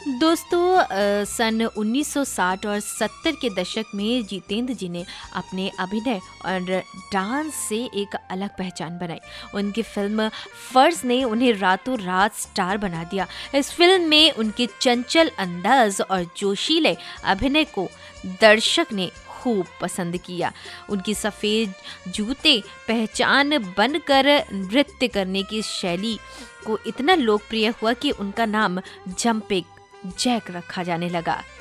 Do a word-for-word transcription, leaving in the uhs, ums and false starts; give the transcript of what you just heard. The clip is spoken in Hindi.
दोस्तों अ, सन उन्नीस सौ साठ और सत्तर के दशक में जितेंद्र जी ने अपने अभिनय और डांस से एक अलग पहचान बनाई। उनकी फिल्म फर्ज ने उन्हें रातों रात स्टार बना दिया। इस फिल्म में उनके चंचल अंदाज और जोशीले अभिनय को दर्शक ने खूब पसंद किया। उनकी सफ़ेद जूते पहचान बनकर नृत्य करने की शैली को इतना लोकप्रिय हुआ कि उनका नाम जंपिंग जैक रखा जाने लगा।